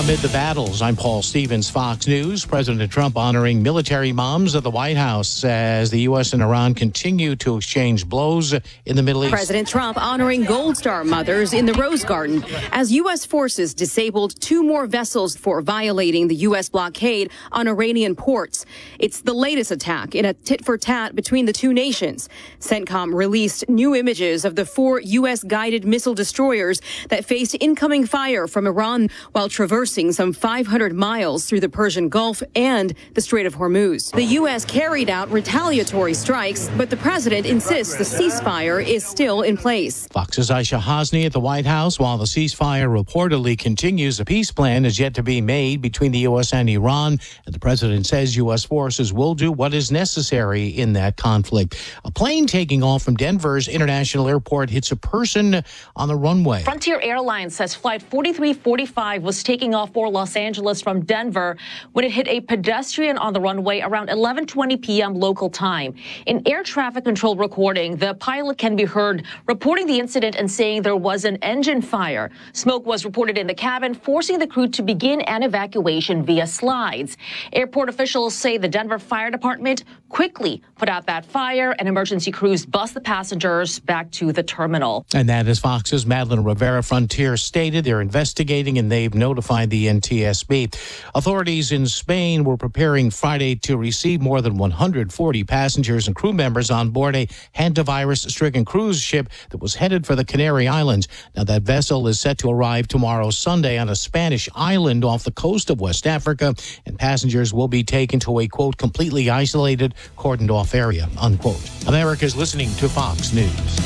Amid the battles, I'm Paul Stevens, Fox News. President Trump honoring military moms at the White House as the U.S. and Iran continue to exchange blows in the Middle East. President Trump honoring Gold Star mothers in the Rose Garden as U.S. forces disabled 2 more vessels for violating the U.S. blockade on Iranian ports. It's the latest attack in a tit-for-tat between the two nations. CENTCOM released new images of the 4 U.S. guided missile destroyers that faced incoming fire from Iran while traversing some 500 miles through the Persian Gulf and the Strait of Hormuz. The U.S. carried out retaliatory strikes, but the president insists the ceasefire is still in place. Fox's Aisha Hasni at the White House. While the ceasefire reportedly continues, a peace plan is yet to be made between the U.S. and Iran, and the president says U.S. forces will do what is necessary in that conflict. A plane taking off from Denver's International Airport hits a person on the runway. Frontier Airlines says Flight 4345 was taking off for Los Angeles from Denver when it hit a pedestrian on the runway around 11:20 p.m. local time. In air traffic control recording, the pilot can be heard reporting the incident and saying there was an engine fire. Smoke was reported in the cabin, forcing the crew to begin an evacuation via slides. Airport officials say the Denver Fire Department quickly put out that fire, and emergency crews bus the passengers back to the terminal. And that is Fox's Madeline Rivera. Frontier stated they're investigating and they've notified the NTSB. Authorities in Spain were preparing Friday to receive more than 140 passengers and crew members on board a hantavirus-stricken cruise ship that was headed for the Canary Islands. Now, that vessel is set to arrive tomorrow, Sunday, on a Spanish island off the coast of West Africa, and passengers will be taken to a, quote, completely isolated, cordoned-off area, unquote. America's listening to Fox News.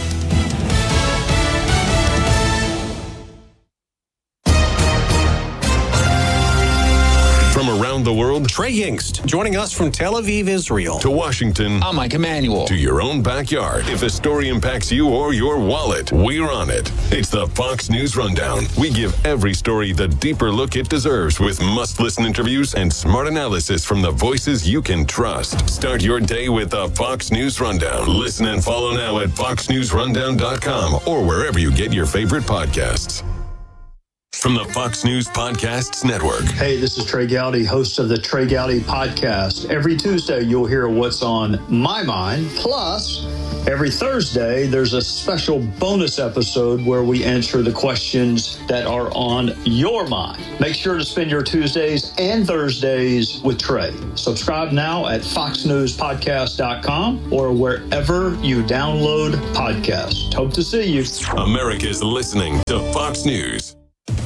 From around the world, Trey Yingst joining us from Tel Aviv, Israel. To Washington, I'm Mike Emanuel. To your own backyard. If a story impacts you or your wallet, we're on it. It's the Fox News Rundown. We give every story the deeper look it deserves with must-listen interviews and smart analysis from the voices you can trust. Start your day with the Fox News Rundown. Listen and follow now at foxnewsrundown.com or wherever you get your favorite podcasts. From the Fox News Podcasts Network. Hey, this is Trey Gowdy, host of the Trey Gowdy Podcast. Every Tuesday, you'll hear what's on my mind. Plus, every Thursday, there's a special bonus episode where we answer the questions that are on your mind. Make sure to spend your Tuesdays and Thursdays with Trey. Subscribe now at foxnewspodcast.com or wherever you download podcasts. Hope to see you. America's listening to Fox News.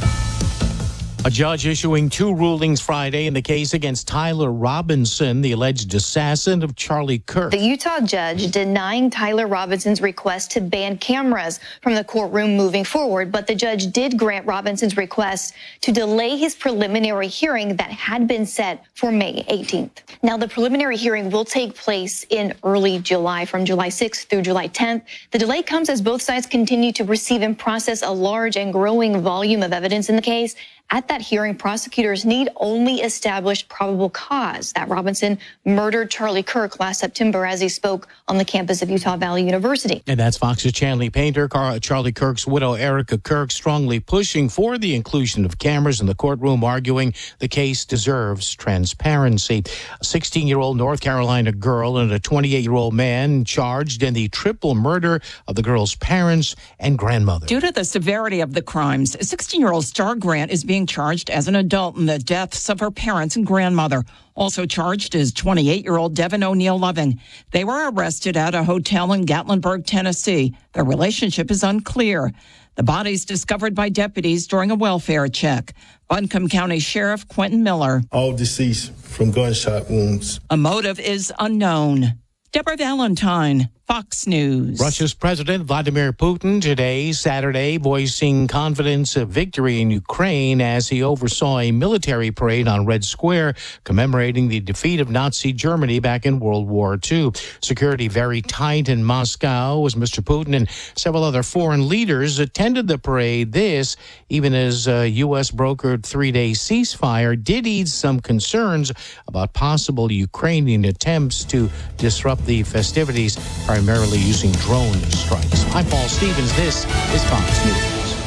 A judge issuing 2 rulings Friday in the case against Tyler Robinson, the alleged assassin of Charlie Kirk. The Utah judge denying Tyler Robinson's request to ban cameras from the courtroom moving forward, but the judge did grant Robinson's request to delay his preliminary hearing that had been set for May 18th. Now, the preliminary hearing will take place in early July, from July 6th through July 10th. The delay comes as both sides continue to receive and process a large and growing volume of evidence in the case. At that hearing, prosecutors need only establish probable cause that Robinson murdered Charlie Kirk last September as he spoke on the campus of Utah Valley University. And that's Fox's Chanley Painter. Charlie Kirk's widow, Erica Kirk, strongly pushing for the inclusion of cameras in the courtroom, arguing the case deserves transparency. A 16-year-old North Carolina girl and a 28-year-old man charged in the triple murder of the girl's parents and grandmother. Due to the severity of the crimes, 16-year-old Star Grant is being charged as an adult in the deaths of her parents and grandmother. Also charged is 28-year-old Devin O'Neill Loving. They were arrested at a hotel in Gatlinburg, Tennessee. Their relationship is unclear. The bodies discovered by deputies during a welfare check. Buncombe County Sheriff Quentin Miller. All deceased from gunshot wounds. A motive is unknown. Deborah Valentine, Fox News. Russia's President Vladimir Putin today, Saturday, voicing confidence of victory in Ukraine as he oversaw a military parade on Red Square commemorating the defeat of Nazi Germany back in World War II. Security very tight in Moscow as Mr. Putin and several other foreign leaders attended the parade. This, even as a U.S. brokered 3-day ceasefire, did ease some concerns about possible Ukrainian attempts to disrupt the festivities, primarily using drone strikes. I'm Paul Stevens. This is Fox News.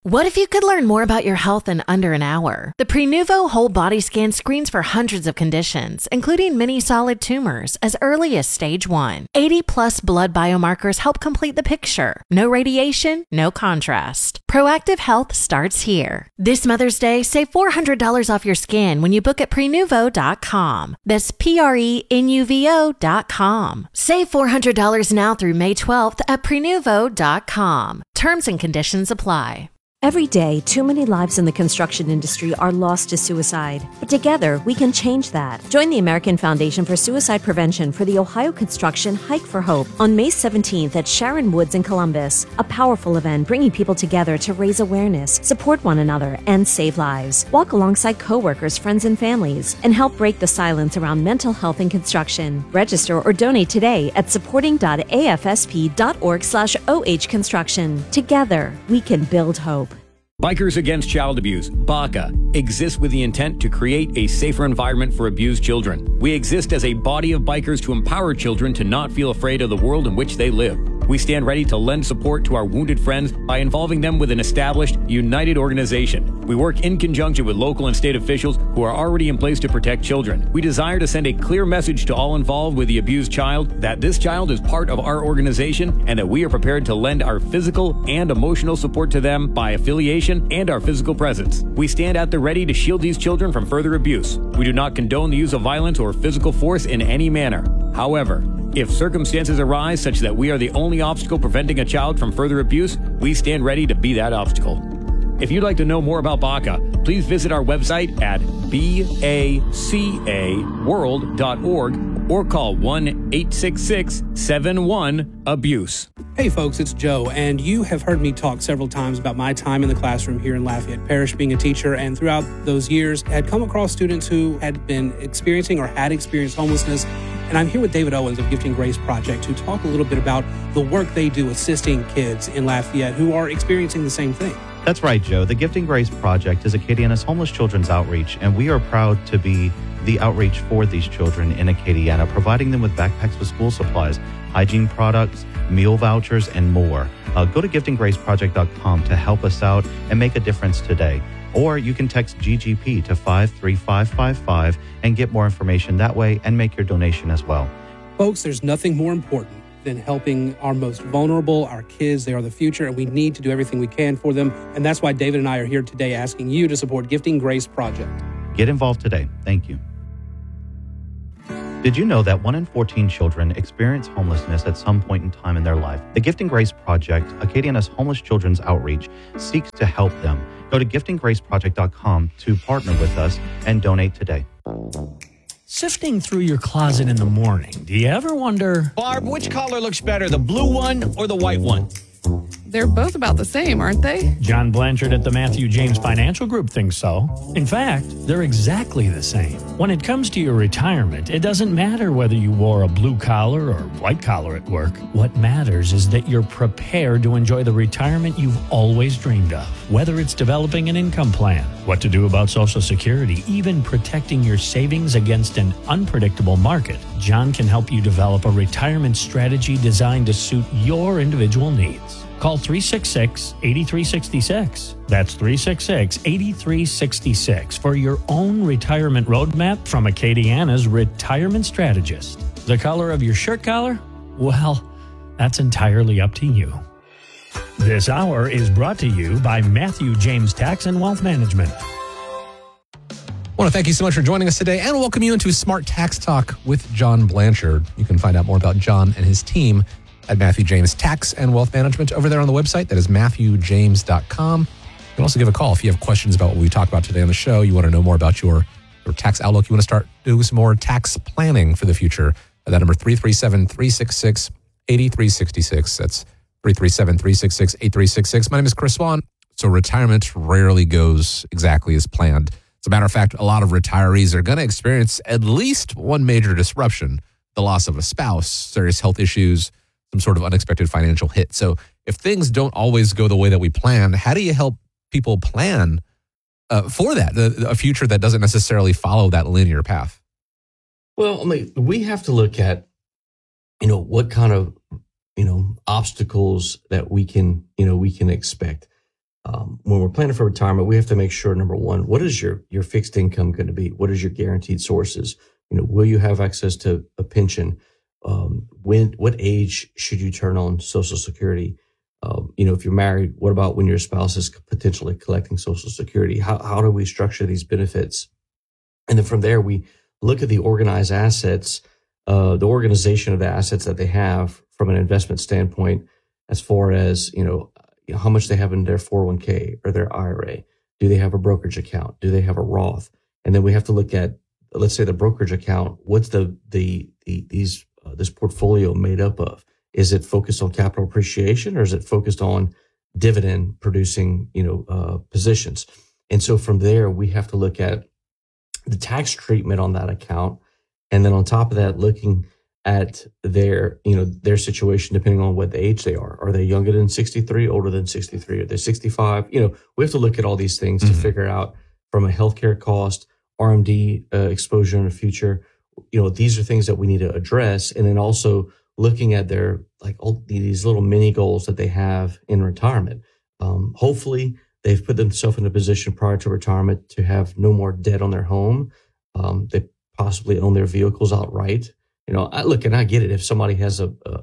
What if you could learn more about your health in under an hour? The Prenuvo whole body scan screens for hundreds of conditions, including many solid tumors, as early as stage 1. 80-plus blood biomarkers help complete the picture. No radiation, no contrast. Proactive health starts here. This Mother's Day, save $400 off your scan when you book at Prenuvo.com. That's Prenuvo.com. Save $400 now through May 12th at Prenuvo.com. Terms and conditions apply. Every day, too many lives in the construction industry are lost to suicide. But together, we can change that. Join the American Foundation for Suicide Prevention for the Ohio Construction Hike for Hope on May 17th at Sharon Woods in Columbus. A powerful event bringing people together to raise awareness, support one another, and save lives. Walk alongside coworkers, friends, and families, and help break the silence around mental health in construction. Register or donate today at supporting.afsp.org/ohconstruction. Together, we can build hope. Bikers Against Child Abuse, BACA, exists with the intent to create a safer environment for abused children. We exist as a body of bikers to empower children to not feel afraid of the world in which they live. We stand ready to lend support to our wounded friends by involving them with an established, united organization. We work in conjunction with local and state officials who are already in place to protect children. We desire to send a clear message to all involved with the abused child that this child is part of our organization and that we are prepared to lend our physical and emotional support to them by affiliation and our physical presence. We stand at the ready to shield these children from further abuse. We do not condone the use of violence or physical force in any manner. However, if circumstances arise such that we are the only obstacle preventing a child from further abuse, we stand ready to be that obstacle. If you'd like to know more about BACA, please visit our website at bacaworld.org or call 1-866-71-ABUSE. Hey folks, it's Joe, and you have heard me talk several times about my time in the classroom here in Lafayette Parish being a teacher, and throughout those years had come across students who had been experiencing or had experienced homelessness. And I'm here with David Owens of Gifting Grace Project to talk a little bit about the work they do assisting kids in Lafayette who are experiencing the same thing. That's right, Joe. The Gifting Grace Project is Acadiana's homeless children's outreach, and we are proud to be the outreach for these children in Acadiana, providing them with backpacks with school supplies, hygiene products, meal vouchers, and more. Go to giftinggraceproject.com to help us out and make a difference today. Or you can text GGP to 53555 and get more information that way and make your donation as well. Folks, there's nothing more important than helping our most vulnerable, our kids. They are the future, and we need to do everything we can for them. And that's why David and I are here today asking you to support Gifting Grace Project. Get involved today. Thank you. Did you know that 1 in 14 children experience homelessness at some point in time in their life? The Gifting Grace Project, Acadiana's homeless children's outreach, seeks to help them. Go to giftinggraceproject.com to partner with us and donate today. Sifting through your closet in the morning, do you ever wonder, Barb, which collar looks better, the blue one or the white one? They're both about the same, aren't they? John Blanchard at the Matthew James Financial Group thinks so. In fact, they're exactly the same. When it comes to your retirement, it doesn't matter whether you wore a blue collar or white collar at work. What matters is that you're prepared to enjoy the retirement you've always dreamed of. Whether it's developing an income plan, what to do about Social Security, even protecting your savings against an unpredictable market, John can help you develop a retirement strategy designed to suit your individual needs. Call 366-8366. That's 366-8366 for your own retirement roadmap from Acadiana's retirement strategist. The color of your shirt collar? Well, that's entirely up to you. This hour is brought to you by Matthew James Tax and Wealth Management. I want to thank you so much for joining us today and welcome you into Smart Tax Talk with John Blanchard. You can find out more about John and his team at Matthew James Tax and Wealth Management over there on the website. That is MatthewJames.com. You can also give a call if you have questions about what we talked about today on the show. You want to know more about your tax outlook. You want to start doing some more tax planning for the future. That number 337-366-8366. That's 337-366-8366. My name is Chris Swan. So retirement rarely goes exactly as planned. As a matter of fact, a lot of retirees are going to experience at least one major disruption: the loss of a spouse, serious health issues, some sort of unexpected financial hit. So if things don't always go the way that we plan, how do you help people plan for that, a future that doesn't necessarily follow that linear path? Well, I mean, we have to look at, what kind of, obstacles that we can expect. when we're planning for retirement, we have to make sure, number one, what is your fixed income going to be? What is your guaranteed sources? Will you have access to a pension? What age should you turn on Social Security? If you're married, what about when your spouse is potentially collecting Social Security? How do we structure these benefits? And then from there, we look at the organized assets, the organization of the assets that they have from an investment standpoint, as far as, how much they have in their 401k or their IRA. Do they have a brokerage account? Do they have a Roth? And then we have to look at, let's say, the brokerage account. What's this portfolio made up of? Is it focused on capital appreciation, or is it focused on dividend producing, positions? And so from there, we have to look at the tax treatment on that account. And then on top of that, looking at their situation, depending on what age they are. Are they younger than 63, older than 63? Are they 65? We have to look at all these things to figure out from a healthcare cost, RMD exposure in the future. These are things that we need to address. And then also looking at their, all these little mini goals that they have in retirement. Hopefully they've put themselves in a position prior to retirement to have no more debt on their home. They possibly own their vehicles outright. I get it. If somebody has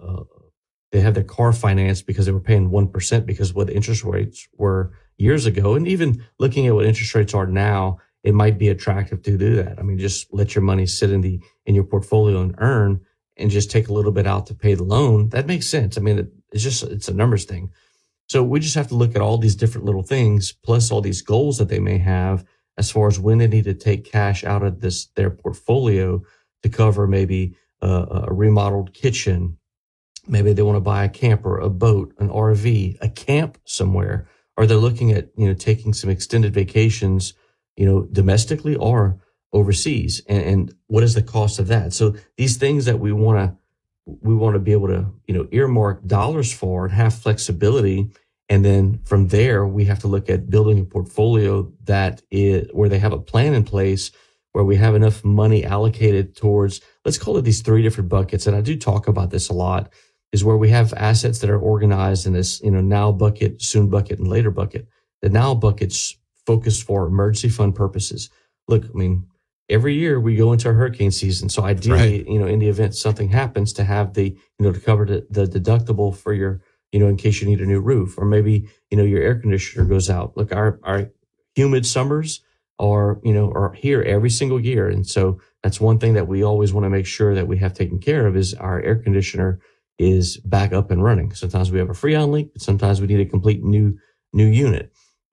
they have their car financed because they were paying 1% because of what the interest rates were years ago. And even looking at what interest rates are now, it might be attractive to do that. I mean, just let your money sit in your portfolio and earn, and just take a little bit out to pay the loan. That makes sense. I mean, it's a numbers thing. So we just have to look at all these different little things, plus all these goals that they may have as far as when they need to take cash out of their portfolio to cover maybe a remodeled kitchen. Maybe they want to buy a camper, a boat, an RV, a camp somewhere, or they're looking at, taking some extended vacations, domestically or overseas. And what is the cost of that? So these things that we want to be able to, earmark dollars for and have flexibility. And then from there, we have to look at building a portfolio where they have a plan in place, where we have enough money allocated towards, let's call it these three different buckets. And I do talk about this a lot, is where we have assets that are organized in this, now bucket, soon bucket, and later bucket. The now bucket's focused for emergency fund purposes. Look, I mean, every year we go into a hurricane season. So ideally, right, in the event something happens, to have to cover the deductible for your, in case you need a new roof, or maybe, your air conditioner goes out. Look, our humid summers are here every single year. And so that's one thing that we always want to make sure that we have taken care of, is our air conditioner is back up and running. Sometimes we have a Freon leak, but sometimes we need a complete new unit.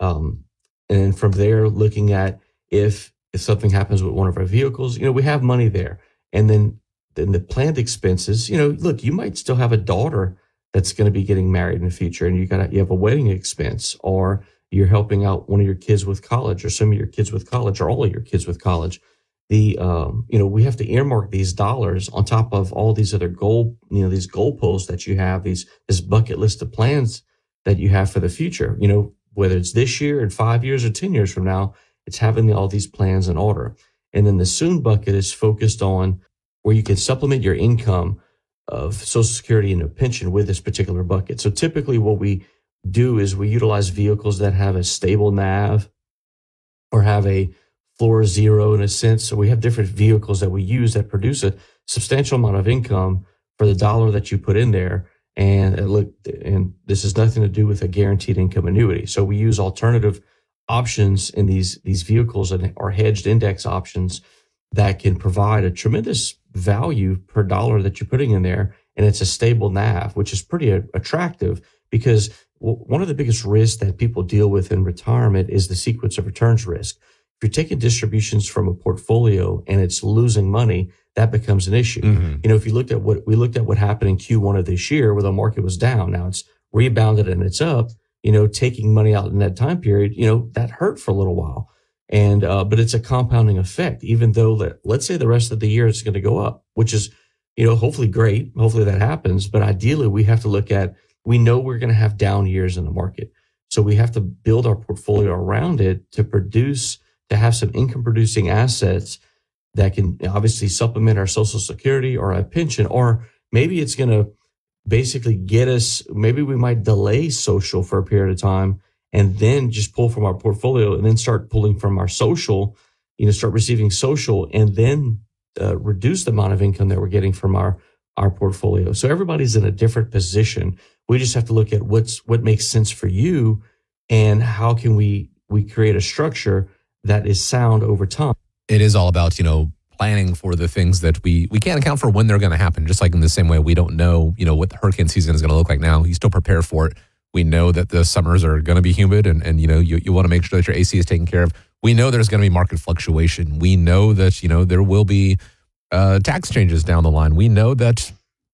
And from there, looking at if something happens with one of our vehicles, we have money there. And then the planned expenses, look, you might still have a daughter that's going to be getting married in the future, and you have a wedding expense, or you're helping out one of your kids with college, or some of your kids with college, or all of your kids with college. We have to earmark these dollars on top of all these other these goalposts that you have, this bucket list of plans that you have for the future, whether it's this year and 5 years or 10 years from now, it's having all these plans in order. And then the soon bucket is focused on where you can supplement your income of Social Security and a pension with this particular bucket. So typically what we do is we utilize vehicles that have a stable NAV or have a floor zero in a sense. So we have different vehicles that we use that produce a substantial amount of income for the dollar that you put in there. And this has nothing to do with a guaranteed income annuity. So we use alternative options in these vehicles, and are hedged index options that can provide a tremendous value per dollar that you're putting in there. And it's a stable NAV, which is pretty attractive, because one of the biggest risks that people deal with in retirement is the sequence of returns risk. If you're taking distributions from a portfolio and it's losing money, that becomes an issue. Mm-hmm. If you looked at what happened in Q1 of this year, where the market was down, now it's rebounded and it's up, taking money out in that time period, that hurt for a little while. And, but it's a compounding effect, even though let's say the rest of the year it's going to go up, which is, hopefully great. Hopefully that happens. But ideally we have to look at, we know we're going to have down years in the market. So we have to build our portfolio around it to have some income producing assets that can obviously supplement our Social Security or a pension, or maybe it's going to basically get us, maybe we might delay social for a period of time and then just pull from our portfolio and then start pulling from our social, start receiving social, and then reduce the amount of income that we're getting from our portfolio. So everybody's in a different position. We just have to look at what makes sense for you and how can we create a structure that is sound over time. It is all about, planning for the things that we can't account for when they're going to happen. Just like in the same way, we don't know, what the hurricane season is going to look like now. You still prepare for it. We know that the summers are going to be humid and you want to make sure that your AC is taken care of. We know there's going to be market fluctuation. We know that, there will be tax changes down the line. We know that,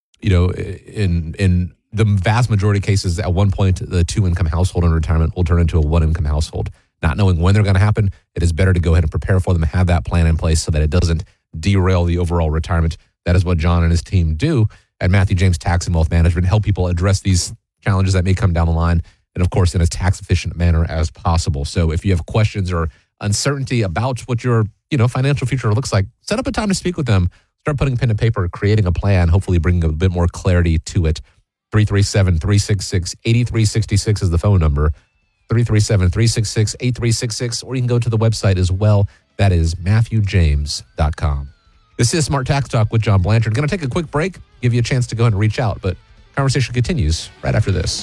in the vast majority of cases, at one point, the 2-income household in retirement will turn into a 1-income household. Not knowing when they're going to happen, it is better to go ahead and prepare for them, have that plan in place so that it doesn't derail the overall retirement. That is what John and his team do at Matthew James Tax and Wealth Management, help people address these challenges that may come down the line, and of course, in as tax-efficient manner as possible. So if you have questions or uncertainty about what your financial future looks like, set up a time to speak with them. Start putting pen to paper, creating a plan, hopefully bringing a bit more clarity to it. 337-366-8366 is the phone number. 337-366-8366, or you can go to the website as well. That is MatthewJames.com. This is Smart Tax Talk with John Blanchard. Going to take a quick break, give you a chance to go ahead and reach out, but conversation continues right after this.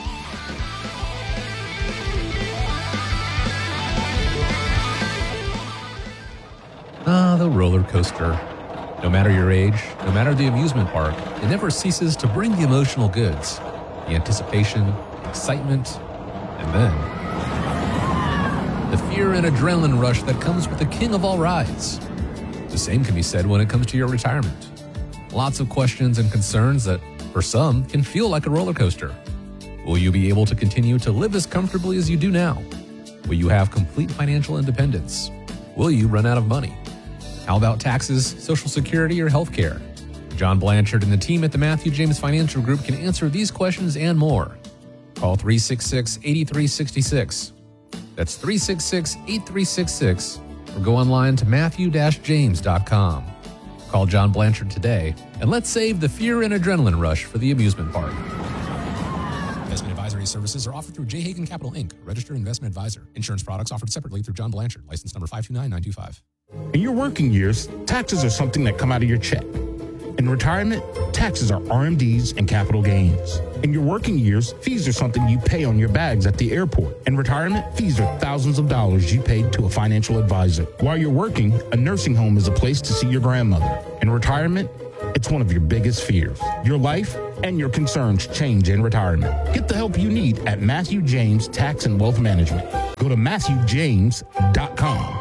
The roller coaster. No matter your age, no matter the amusement park, it never ceases to bring the emotional goods, the anticipation, excitement, and then the fear and adrenaline rush that comes with the king of all rides. The same can be said when it comes to your retirement. Lots of questions and concerns that, for some, can feel like a roller coaster. Will you be able to continue to live as comfortably as you do now? Will you have complete financial independence? Will you run out of money? How about taxes, Social Security, or health care? John Blanchard and the team at the Matthew James Financial Group can answer these questions and more. Call 366-8366. That's 366-8366. Or go online to matthew-james.com. Call John Blanchard today, and let's save the fear and adrenaline rush for the amusement park. Investment advisory services are offered through J. Hagan Capital, Inc., a registered investment advisor. Insurance products offered separately through John Blanchard, license number 529925. In your working years, taxes are something that come out of your check. In retirement, taxes are RMDs and capital gains. In your working years, fees are something you pay on your bags at the airport. In retirement, fees are thousands of dollars you paid to a financial advisor. While you're working, a nursing home is a place to see your grandmother. In retirement, it's one of your biggest fears. Your life and your concerns change in retirement. Get the help you need at Matthew James Tax and Wealth Management. Go to MatthewJames.com.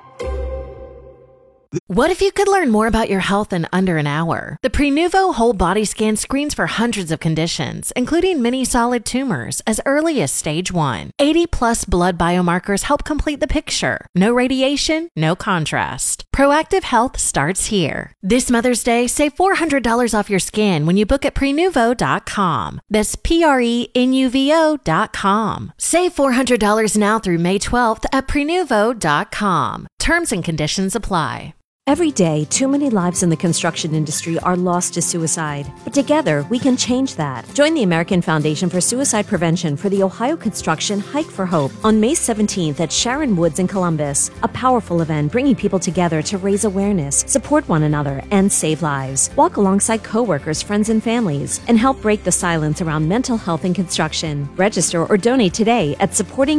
What if you could learn more about your health in under an hour? The Prenuvo Whole Body Scan screens for hundreds of conditions, including many solid tumors, as early as stage 1. 80-plus blood biomarkers help complete the picture. No radiation, no contrast. Proactive health starts here. This Mother's Day, save $400 off your scan when you book at Prenuvo.com. That's Prenuvo.com. Save $400 now through May 12th at Prenuvo.com. Terms and conditions apply. Every day, too many lives in the construction industry are lost to suicide. But together, we can change that. Join the American Foundation for Suicide Prevention for the Ohio Construction Hike for Hope on May 17th at Sharon Woods in Columbus. A powerful event bringing people together to raise awareness, support one another, and save lives. Walk alongside coworkers, friends, and families, and help break the silence around mental health in construction. Register or donate today at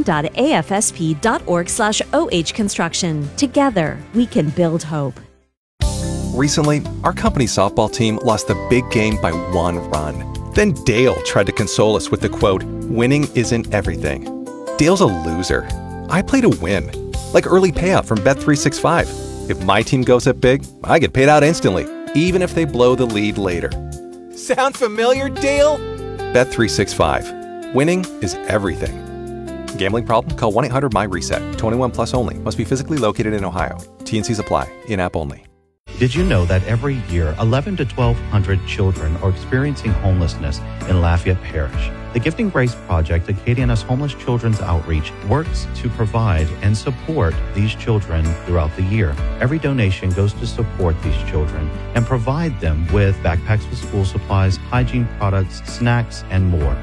supporting.afsp.org/OH Construction. Together, we can build hope. Recently, our company softball team lost the big game by 1 run. Then Dale tried to console us with the quote, "Winning isn't everything." Dale's a loser. I play to win, like early payout from Bet365. If my team goes up big, I get paid out instantly, even if they blow the lead later. Sound familiar, Dale? Bet365. Winning is everything. Gambling problem? Call 1-800-MY-RESET. 21 plus only. Must be physically located in Ohio. T&Cs apply. In-app only. Did you know that every year 1,100 to 1,200 children are experiencing homelessness in Lafayette Parish? The Gifting Grace Project, Acadiana's Homeless Children's Outreach, works to provide and support these children throughout the year. Every donation goes to support these children and provide them with backpacks with school supplies, hygiene products, snacks, and more.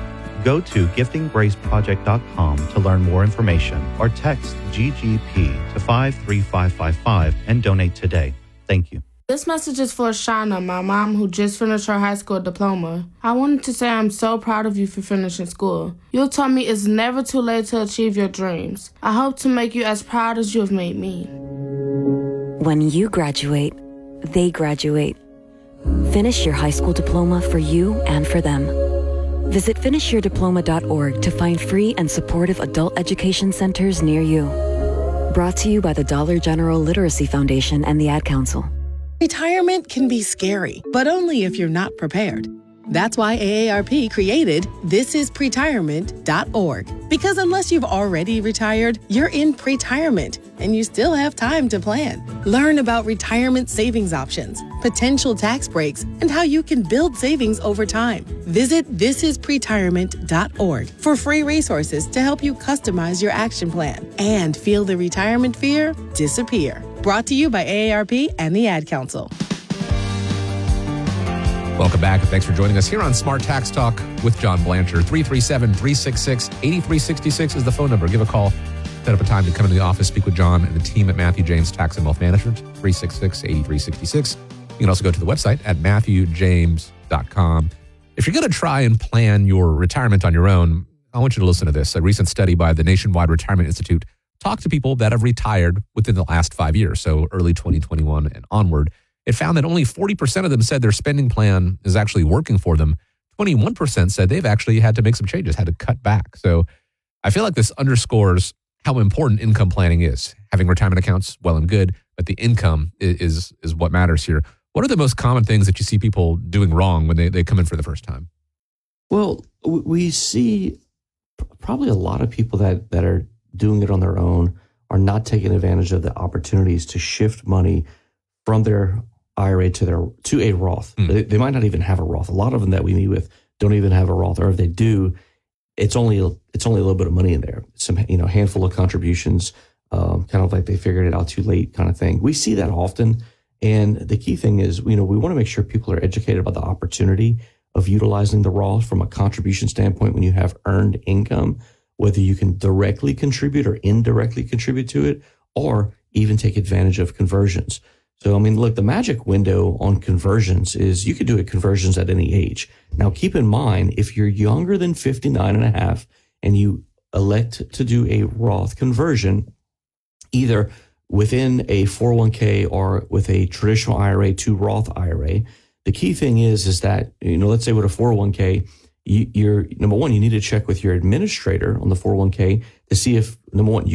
Go to giftinggraceproject.com to learn more information or text GGP to 53555 and donate today. Thank you. This message is for Shauna, my mom who just finished her high school diploma. I wanted to say I'm so proud of you for finishing school. You told me it's never too late to achieve your dreams. I hope to make you as proud as you have made me. When you graduate, they graduate. Finish your high school diploma for you and for them. Visit finishyourdiploma.org to find free and supportive adult education centers near you. Brought to you by the Dollar General Literacy Foundation and the Ad Council. Retirement can be scary, but only if you're not prepared. That's why AARP created thisispretirement.org. Because unless you've already retired, you're in pretirement, and you still have time to plan. Learn about retirement savings options, potential tax breaks, and how you can build savings over time. Visit thisispretirement.org for free resources to help you customize your action plan and feel the retirement fear disappear. Brought to you by AARP and the Ad Council. Welcome back, and thanks for joining us here on Smart Tax Talk with John Blanchard. 337-366-8366 is the phone number. Give a call, set up a time to come into the office, speak with John and the team at Matthew James Tax and Wealth Management, 366-8366. You can also go to the website at matthewjames.com. If you're going to try and plan your retirement on your own, I want you to listen to this. A recent study by the Nationwide Retirement Institute talked to people that have retired within the last 5 years, so early 2021 and onward. It found that only 40% of them said their spending plan is actually working for them. 21% said they've actually had to make some changes, had to cut back. So I feel like this underscores how important income planning is. Having retirement accounts, well and good, but the income is what matters here. What are the most common things that you see people doing wrong when they come in for the first time? Well, we see probably a lot of people that are doing it on their own are not taking advantage of the opportunities to shift money from their IRA to a Roth. They might not even have a Roth. A lot of them that we meet with don't even have a Roth, or if they do, it's only a little bit of money in there. Some handful of contributions, kind of like they figured it out too late kind of thing. We see that often, and the key thing is we want to make sure people are educated about the opportunity of utilizing the Roth from a contribution standpoint when you have earned income, whether you can directly contribute or indirectly contribute to it, or even take advantage of conversions. So, look, the magic window on conversions is you could do conversions at any age. Now, keep in mind, if you're younger than 59 and a half and you elect to do a Roth conversion, either within a 401k or with a traditional IRA to Roth IRA, the key thing is that, let's say with a 401k, you're number one, you need to check with your administrator on the 401k to see if, number one,